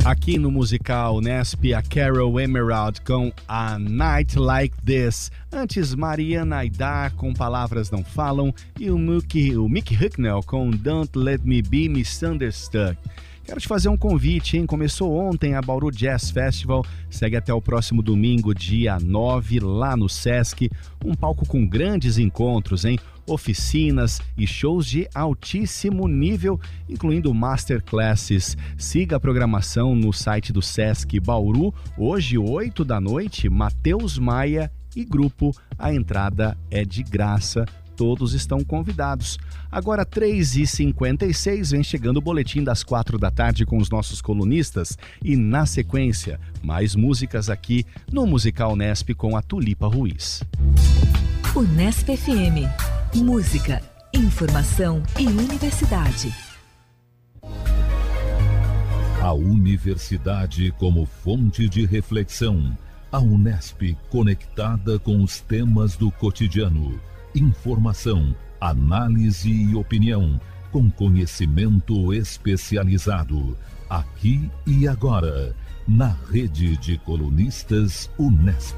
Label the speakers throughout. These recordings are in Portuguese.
Speaker 1: Aqui no musical Nesp, a Carol Emerald com A Night Like This. Antes, Mariana Aidar com Palavras Não Falam e o Mickey Hucknall com Don't Let Me Be Misunderstood. Quero te fazer um convite, hein? Começou ontem a Bauru Jazz Festival, segue até o próximo domingo, dia 9, lá no Sesc. Um palco com grandes encontros, hein? Oficinas e shows de altíssimo nível, incluindo masterclasses. Siga a programação no site do Sesc Bauru. Hoje, 8 da noite, Matheus Maia e grupo. A entrada é de graça. Todos estão convidados. Agora, 3h56, vem chegando o boletim das 4 da tarde com os nossos colunistas e, na sequência, mais músicas aqui no Musical Nesp com a Tulipa Ruiz.
Speaker 2: Unesp FM. Música, informação e universidade.
Speaker 3: A universidade como fonte de reflexão. A Unesp conectada com os temas do cotidiano. Informação, análise e opinião, com conhecimento especializado. Aqui e agora, na rede de colunistas Unesp.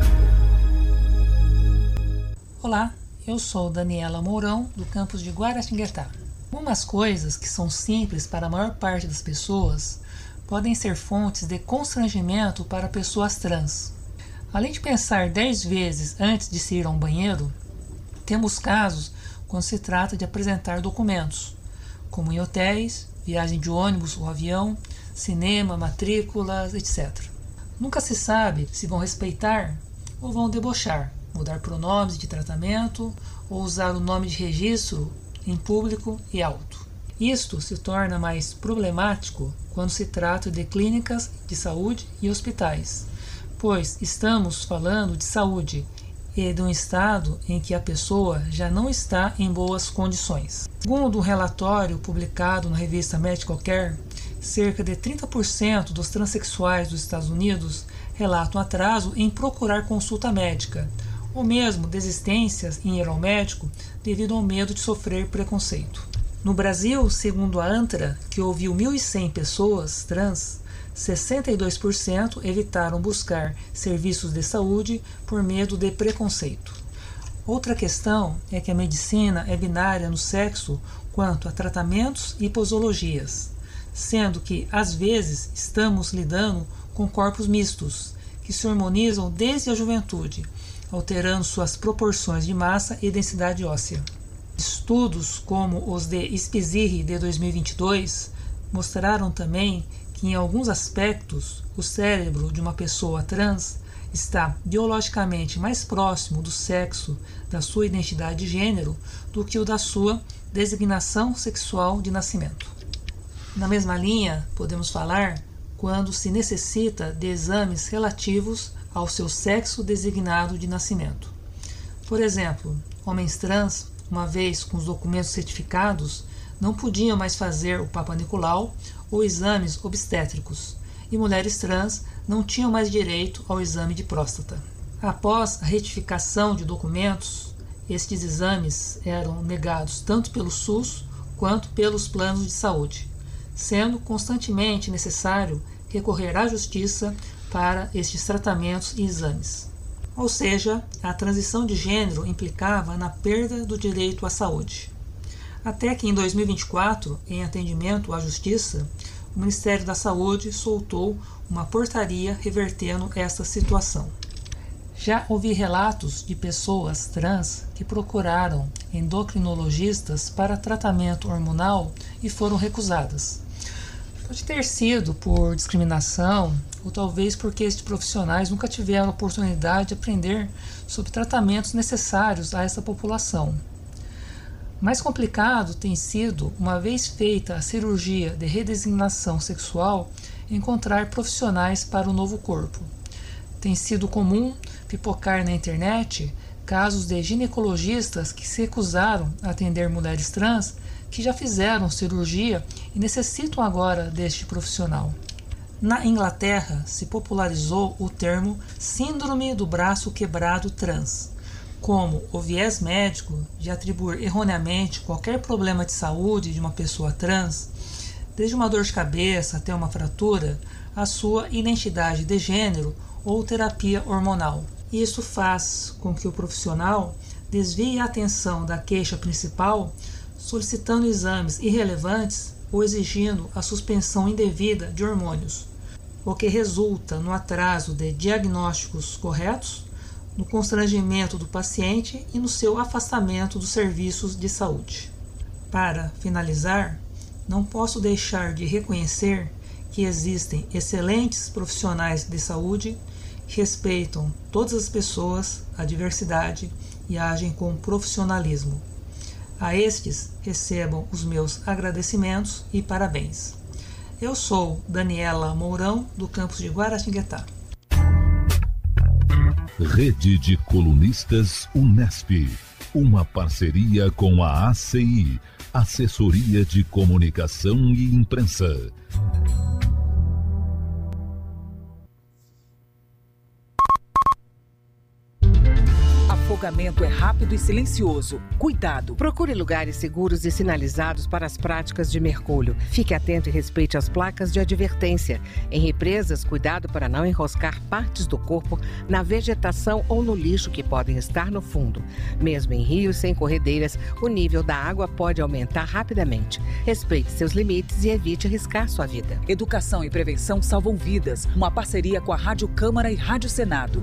Speaker 4: Olá, eu sou Daniela Mourão, do campus de Guaratinguetá. Algumas coisas que são simples para a maior parte das pessoas podem ser fontes de constrangimento para pessoas trans. Além de pensar 10 vezes antes de se ir a um banheiro, temos casos quando se trata de apresentar documentos, como em hotéis, viagem de ônibus ou avião, cinema, matrículas, etc. Nunca se sabe se vão respeitar ou vão debochar, mudar pronomes de tratamento ou usar o nome de registro em público e alto. Isto se torna mais problemático quando se trata de clínicas de saúde e hospitais, pois estamos falando de saúde e de um estado em que a pessoa já não está em boas condições. Segundo um relatório publicado na revista Medical Care, cerca de 30% dos transexuais dos Estados Unidos relatam atraso em procurar consulta médica, ou mesmo desistências em ir ao médico devido ao medo de sofrer preconceito. No Brasil, segundo a ANTRA, que ouviu 1.100 pessoas trans, 62% evitaram buscar serviços de saúde por medo de preconceito. Outra questão é que a medicina é binária no sexo quanto a tratamentos e posologias, sendo que, às vezes, estamos lidando com corpos mistos, que se hormonizam desde a juventude, alterando suas proporções de massa e densidade óssea. Estudos como os de Spizirri de 2022 mostraram também que em alguns aspectos o cérebro de uma pessoa trans está biologicamente mais próximo do sexo da sua identidade de gênero do que o da sua designação sexual de nascimento. Na mesma linha, podemos falar quando se necessita de exames relativos ao seu sexo designado de nascimento. Por exemplo, homens trans, uma vez com os documentos certificados, não podiam mais fazer o Papa Nicolau ou exames obstétricos, e mulheres trans não tinham mais direito ao exame de próstata. Após a retificação de documentos, estes exames eram negados tanto pelo SUS quanto pelos planos de saúde, sendo constantemente necessário recorrer à justiça para estes tratamentos e exames. Ou seja, a transição de gênero implicava na perda do direito à saúde. Até que em 2024, em atendimento à Justiça, o Ministério da Saúde soltou uma portaria revertendo esta situação. Já ouvi relatos de pessoas trans que procuraram endocrinologistas para tratamento hormonal e foram recusadas. Pode ter sido por discriminação ou talvez porque estes profissionais nunca tiveram a oportunidade de aprender sobre tratamentos necessários a essa população. Mais complicado tem sido, uma vez feita a cirurgia de redesignação sexual, encontrar profissionais para o novo corpo. Tem sido comum pipocar na internet casos de ginecologistas que se recusaram a atender mulheres trans que já fizeram cirurgia e necessitam agora deste profissional. Na Inglaterra, se popularizou o termo Síndrome do Braço Quebrado Trans, como o viés médico de atribuir erroneamente qualquer problema de saúde de uma pessoa trans desde uma dor de cabeça até uma fratura, a sua identidade de gênero ou terapia hormonal. Isso faz com que o profissional desvie a atenção da queixa principal, solicitando exames irrelevantes ou exigindo a suspensão indevida de hormônios, o que resulta no atraso de diagnósticos corretos, no constrangimento do paciente e no seu afastamento dos serviços de saúde. Para finalizar, não posso deixar de reconhecer que existem excelentes profissionais de saúde que respeitam todas as pessoas, a diversidade e agem com profissionalismo. A estes recebam os meus agradecimentos e parabéns. Eu sou Daniela Mourão, do campus de Guaratinguetá.
Speaker 3: Rede de Colunistas Unesp. Uma parceria com a ACI, Assessoria de Comunicação e Imprensa.
Speaker 5: Afogamento é rápido e silencioso. Cuidado!
Speaker 6: Procure lugares seguros e sinalizados para as práticas de mergulho. Fique atento e respeite as placas de advertência. Em represas, cuidado para não enroscar partes do corpo na vegetação ou no lixo que podem estar no fundo. Mesmo em rios sem corredeiras, o nível da água pode aumentar rapidamente. Respeite seus limites e evite arriscar sua vida.
Speaker 5: Educação e prevenção salvam vidas. Uma parceria com a Rádio Câmara e Rádio Senado.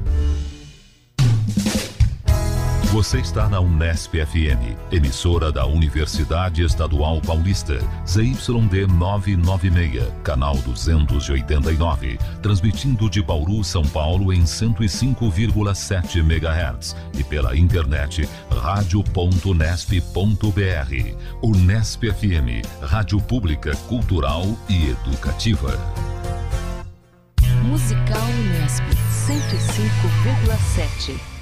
Speaker 3: Você está na Unesp FM, emissora da Universidade Estadual Paulista, ZYD 996, canal 289, transmitindo de Bauru, São Paulo em 105,7 MHz e pela internet radio.unesp.br. Unesp FM, rádio pública, cultural e educativa.
Speaker 2: Musical Unesp 105,7.